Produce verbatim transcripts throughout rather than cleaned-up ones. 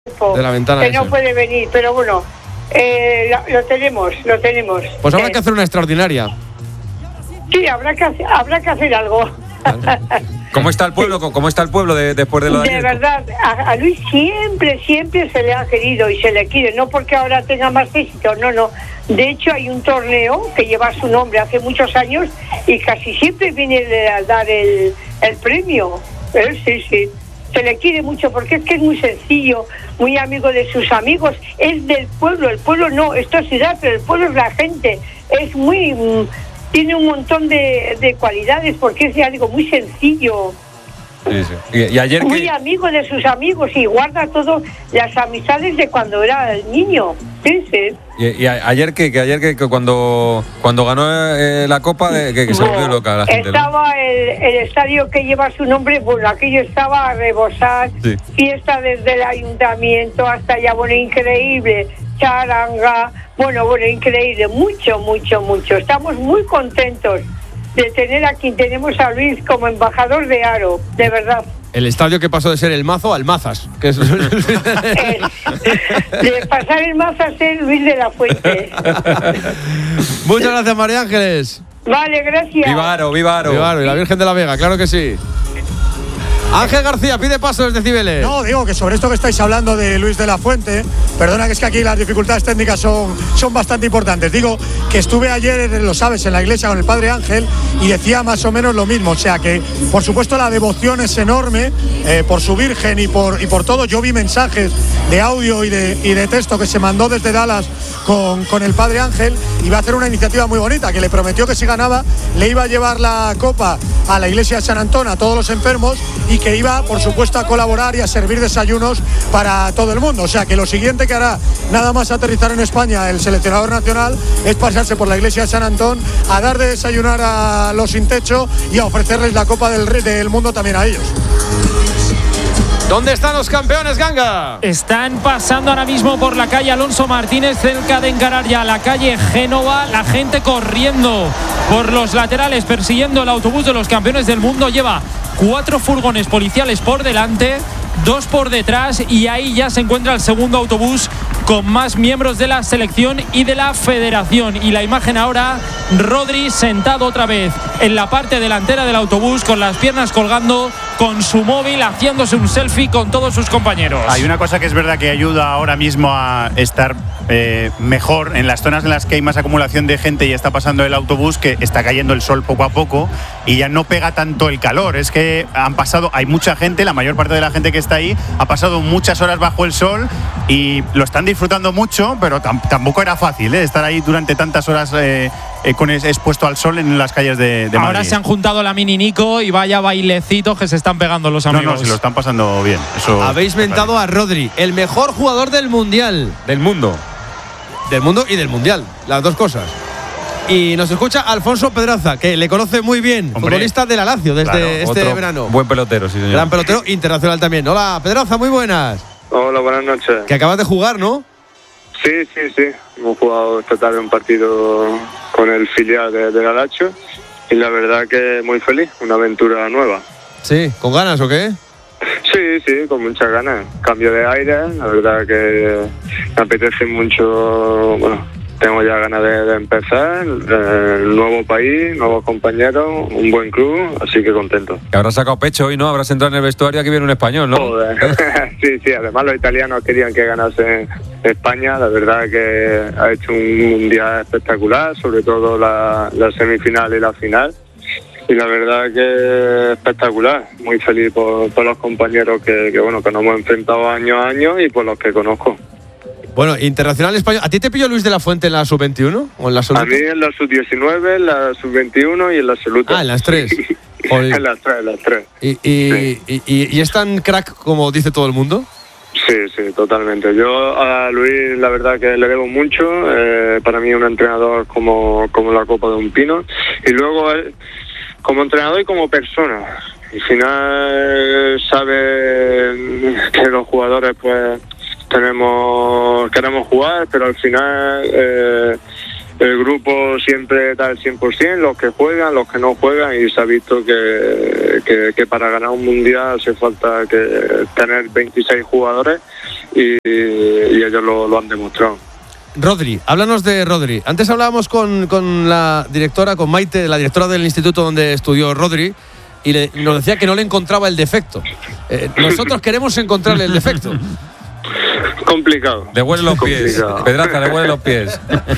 de la ventana que esa. no puede venir, pero bueno, eh, lo, lo tenemos, lo tenemos. Pues habrá eh, que hacer una extraordinaria. Sí, habrá que hacer, habrá que hacer algo. ¿Cómo está el pueblo? ¿Cómo está el pueblo de, después de lo de De ayer? verdad, a, a Luis siempre, siempre se le ha querido y se le quiere, no porque ahora tenga más éxito, no, no. De hecho, hay un torneo que lleva su nombre hace muchos años y casi siempre viene a dar el, el premio. Eh, sí, sí. Se le quiere mucho porque es que es muy sencillo, muy amigo de sus amigos, es del pueblo, el pueblo no, esto es ciudad, pero el pueblo es la gente, es muy... Mm, tiene un montón de, de cualidades porque es algo muy sencillo. Sí, sí. Y, y ayer Muy que... amigo de sus amigos y guarda todo las amistades de cuando era el niño. Sí, sí. Y, y a- ayer que, que ayer que, que cuando cuando ganó eh, la copa de, que, que se No, volvió loca la gente, ¿no? estaba el, el estadio que lleva su nombre, bueno, aquello estaba a rebosar, Sí. fiesta desde el ayuntamiento hasta allá, bueno, increíble, charanga, bueno, bueno, increíble, mucho, mucho, mucho. Estamos muy contentos de tener aquí, tenemos a Luis como embajador de Aro, de verdad. El estadio que pasó de ser el Mazo al Mazas. Que es... Eh, de pasar el mazo a ser Luis de la Fuente. Muchas gracias, María Ángeles. Vale, gracias. ¡Viva Aro, viva Aro! Viva Aro y la Virgen de la Vega, claro que sí. Ángel García, pide paso desde Cibeles. No, digo que sobre esto que estáis hablando de Luis de la Fuente, perdona que es que aquí las dificultades técnicas son, son bastante importantes. Digo que estuve ayer, lo sabes, en la iglesia con el Padre Ángel y decía más o menos lo mismo. O sea que, por supuesto, la devoción es enorme eh, por su Virgen y por, y por todo. Yo vi mensajes de audio y de, y de texto que se mandó desde Dallas con, con el Padre Ángel y va a hacer una iniciativa muy bonita, que le prometió que si ganaba le iba a llevar la copa a la iglesia de San Antón, a todos los enfermos, y que iba, por supuesto, a colaborar y a servir desayunos para todo el mundo. O sea que lo siguiente que hará, nada más aterrizar en España el seleccionador nacional, es pasarse por la iglesia de San Antón a dar de desayunar a los sin techo y a ofrecerles la Copa del, Rey- del Mundo también a ellos. ¿Dónde están los campeones, Ganga? Están pasando ahora mismo por la calle Alonso Martínez, cerca de encarar ya la calle Génova. La gente corriendo por los laterales, persiguiendo el autobús de los campeones del mundo. Lleva cuatro furgones policiales por delante, dos por detrás, y ahí ya se encuentra el segundo autobús con más miembros de la selección y de la federación. Y la imagen ahora, Rodri sentado otra vez en la parte delantera del autobús, con las piernas colgando, con su móvil, haciéndose un selfie con todos sus compañeros. Hay una cosa que es verdad que ayuda ahora mismo a estar eh, mejor en las zonas en las que hay más acumulación de gente y está pasando el autobús, que está cayendo el sol poco a poco y ya no pega tanto el calor. Es que han pasado, hay mucha gente, la mayor parte de la gente que está ahí ha pasado muchas horas bajo el sol y lo están disfrutando mucho, pero tam- tampoco era fácil ¿eh? estar ahí durante tantas horas eh, eh, con es, expuesto al sol en las calles de, de Ahora Madrid. se han juntado la Mini Nico y vaya bailecitos que se están pegando los No, amigos. no, se lo están pasando bien. Eso Habéis mentado a Rodri, el mejor jugador del Mundial. Del mundo. Del mundo y del Mundial, las dos cosas. Y nos escucha Alfonso Pedraza, que le conoce muy bien, Hombre. futbolista de la Lazio desde Claro, este Otro verano. Buen pelotero, sí, señor. Gran pelotero internacional también. Hola, Pedraza, muy buenas. Hola, buenas noches. Que acabas de jugar, ¿no? Sí, sí, sí. Hemos jugado esta tarde un partido con el filial de, de la Lazio y la verdad que muy feliz, una aventura nueva. Sí, ¿con ganas o qué? Sí, sí, con muchas ganas. Cambio de aire, la verdad que me apetece mucho, bueno, tengo ya ganas de, de empezar, eh, nuevo país, nuevos compañeros, un buen club, así que contento. Que habrás sacado pecho hoy, ¿no? Habrás entrado en el vestuario, aquí viene un español, ¿no? Joder. Sí, sí, además los italianos querían que ganase España, la verdad que ha hecho un mundial espectacular, sobre todo la, la semifinal y la final, y la verdad que espectacular, muy feliz por, por los compañeros que, que, bueno, que nos hemos enfrentado año a año y por los que conozco. Bueno, internacional español. ¿A ti te pilló Luis de la Fuente en la sub veintiuno o en la A absoluta? mí en la sub diecinueve, en la sub veintiuno y en la absoluta. Ah, en las tres. Joder. En las tres, en las tres. ¿Y, y, Sí. y, y- y es tan crack como dice todo el mundo? Sí, sí, totalmente. Yo a Luis la verdad que le debo mucho. Eh, para mí un entrenador como, como la copa de un pino. Y luego él, como entrenador y como persona. Al final sabe que los jugadores pues tenemos queremos jugar, pero al final eh, el grupo siempre da el cien por ciento, los que juegan, los que no juegan, y se ha visto que, que, que para ganar un mundial hace falta que tener veintiséis jugadores y, y ellos lo, lo han demostrado. Rodri, háblanos de Rodri. Antes hablábamos con, con la directora, con Maite, la directora del instituto donde estudió Rodri, y le, nos decía que no le encontraba el defecto. Eh, nosotros queremos encontrarle el defecto. Complicado. Le huelen los pies. Complicado. Pedraza, le huelen los pies.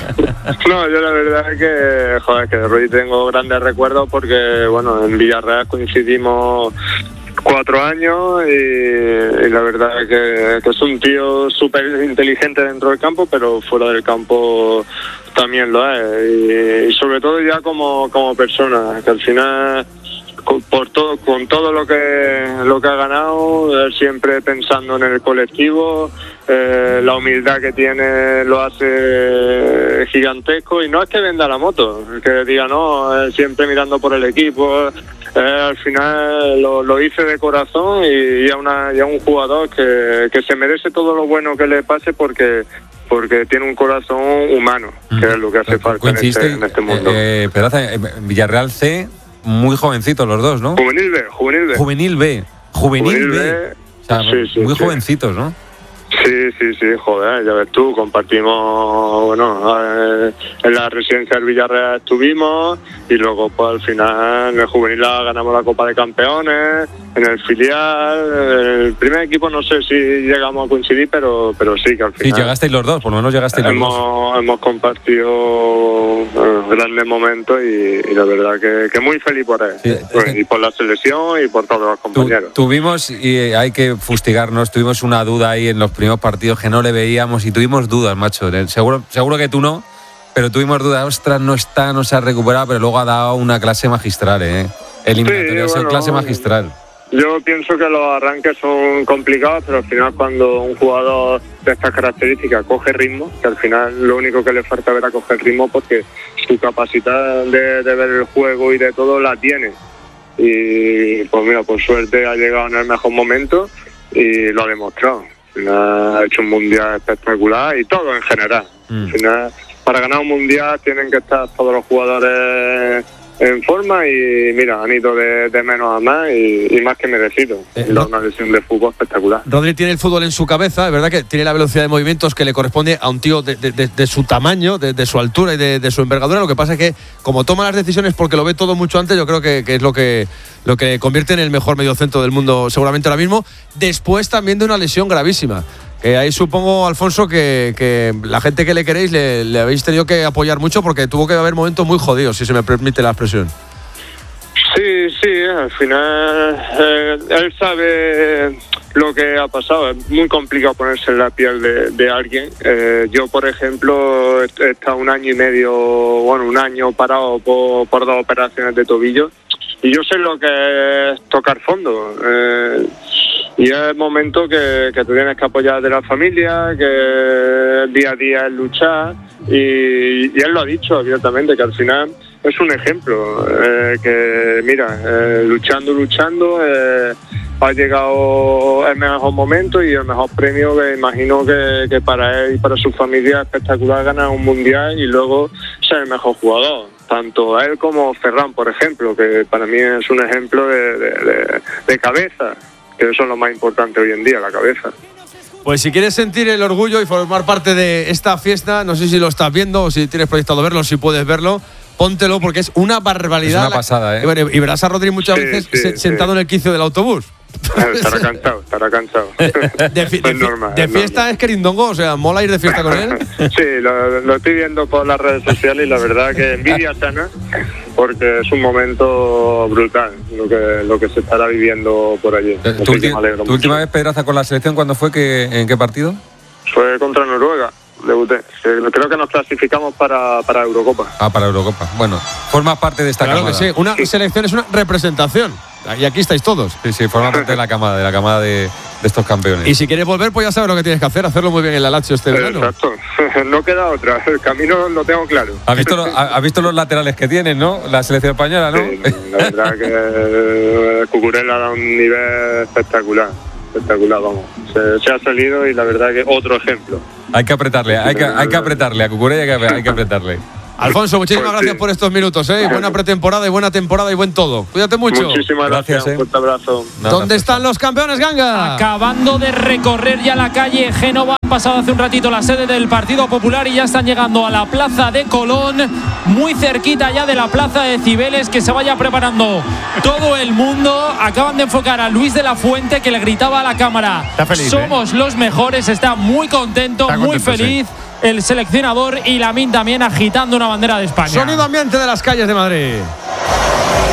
No, yo la verdad es que, joder, que de Rodri tengo grandes recuerdos porque, bueno, en Villarreal coincidimos cuatro años y, y la verdad es que, que es un tío súper inteligente dentro del campo, pero fuera del campo también lo es. Y, y sobre todo ya como, como persona, que al final, con, por todo, con todo lo que, lo que ha ganado, él siempre pensando en el colectivo, eh, la humildad que tiene lo hace gigantesco, y no es que venda la moto, que diga no, eh, siempre mirando por el equipo. Eh, al final lo, lo hice de corazón y, y, a una, y a un jugador que, que se merece todo lo bueno que le pase porque porque tiene un corazón humano, que es lo que hace falta en este, en este mundo. Eh, Pedraza, Villarreal C, muy jovencitos los dos, ¿no? Juvenil B, Juvenil B. Juvenil B, Juvenil, Juvenil B. B. O sea, Sí, sí, muy sí. jovencitos, ¿no? Sí, sí, sí, joder, ya ves tú, compartimos, bueno, eh, en la residencia del Villarreal estuvimos y luego pues al final en el juvenil ganamos la Copa de Campeones, en el filial, el primer equipo no sé si llegamos a coincidir, pero pero sí que al final... Sí, llegasteis los dos, por lo menos llegasteis los hemos, dos. Hemos compartido eh, grandes momentos y, y la verdad que, que muy feliz por él, Sí, pues, es que- y por la selección y por todos los Tu- compañeros. tuvimos, y hay que fustigarnos, tuvimos una duda ahí en los primeros partidos que no le veíamos y tuvimos dudas, macho. Seguro, seguro que tú no, pero tuvimos dudas. Ostras, no está, no se ha recuperado, pero luego ha dado una clase magistral, ¿eh? Eliminatoria, Sí, ha sido bueno, clase magistral. Yo pienso que los arranques son complicados, pero al final cuando un jugador de estas características coge ritmo, que al final lo único que le falta ver a coger ritmo porque su capacidad de, de ver el juego y de todo la tiene. Y pues mira, por suerte ha llegado en el mejor momento y lo ha demostrado. Al final ha hecho un mundial espectacular y todo en general. Mm. Al final, para ganar un mundial tienen que estar todos los jugadores en forma y mira, han ido de, de menos a más y, y más que merecido. Eh, Y da una lesión de fútbol espectacular. Rodri tiene el fútbol en su cabeza, es verdad que tiene la velocidad de movimientos que le corresponde a un tío de, de- de- de su tamaño, de, de su altura y de, de su envergadura. Lo que pasa es que, como toma las decisiones porque lo ve todo mucho antes, yo creo que, que es lo que lo que convierte en el mejor mediocentro del mundo seguramente ahora mismo. Después también de una lesión gravísima. Que ahí supongo, Alfonso, que, que la gente que le queréis le, le habéis tenido que apoyar mucho porque tuvo que haber momentos muy jodidos, si se me permite la expresión. Sí, sí, al final eh, él sabe lo que ha pasado. Es muy complicado ponerse en la piel de, de alguien. Eh, yo, por ejemplo, he he estado un año y medio, bueno, un año parado por, por dos operaciones de tobillo y yo sé lo que es tocar fondo. Eh, y es momento que, que te tienes que apoyar de la familia, que día a día es luchar y, y él lo ha dicho abiertamente, que al final es un ejemplo, eh, que mira, eh, luchando, luchando, eh, ha llegado el mejor momento y el mejor premio que imagino que, que para él y para su familia es espectacular ganar un mundial y luego ser el mejor jugador. Tanto él como Ferran, por ejemplo, que para mí es un ejemplo de, de, de, de cabeza, que eso es lo más importante hoy en día, la cabeza. Pues si quieres sentir el orgullo y formar parte de esta fiesta, no sé si lo estás viendo o si tienes proyectado verlo, si puedes verlo, póntelo porque es una barbaridad. Es una pasada, ¿eh? Y bueno, y verás a Rodri muchas Sí, veces sí, se- sí. sentado en el quicio del autobús. Estará cansado, estará cansado. De, fi- de Es fi- normal, de es fiesta normal. es querindongo, o sea, mola ir de fiesta con él. Sí, lo, lo estoy viendo por las redes sociales y la verdad que envidia sana porque es un momento brutal lo que lo que se estará viviendo por allí. ¿Tu, Así que ulti- me alegro tu mucho. última vez, Pedraza, con la selección, cuándo fue? Que, ¿En qué partido? Fue contra Noruega, debuté. Que creo que nos clasificamos para, para Eurocopa. Ah, para Eurocopa. Bueno, formas parte de esta Claro que camada. sí, una selección es una representación. Y aquí estáis todos. Sí, sí, forma parte de la camada, de la camada de, de estos campeones. Y si quieres volver, pues ya sabes lo que tienes que hacer, hacerlo muy bien en la Lazio este verano. Exacto, no queda otra, el camino lo tengo claro. ¿Has visto, lo- ha- has visto los laterales que tienen, no? La selección española, ¿no? Sí, la verdad que eh, Cucurella da un nivel espectacular, espectacular, vamos. Se, se ha salido y la verdad que otro ejemplo. Hay que apretarle, hay que, hay que apretarle a Cucurella, hay que, hay que apretarle. Alfonso, muchísimas Pues gracias sí. por estos minutos, ¿eh? Buena pretemporada y buena temporada y buen todo. Cuídate mucho. Muchísimas gracias. Gracias, eh. Un fuerte abrazo. Nada, ¿Dónde están los campeones, Ganga? Acabando de recorrer ya la calle Génova, han pasado hace un ratito la sede del Partido Popular y ya están llegando a la plaza de Colón, muy cerquita ya de la plaza de Cibeles, que se vaya preparando todo el mundo. Acaban de enfocar a Luis de la Fuente, que le gritaba a la cámara: Está feliz, somos ¿eh? los mejores. Está muy contento, Está muy contento, feliz. El seleccionador y Lamine también agitando una bandera de España. Sonido ambiente de las calles de Madrid.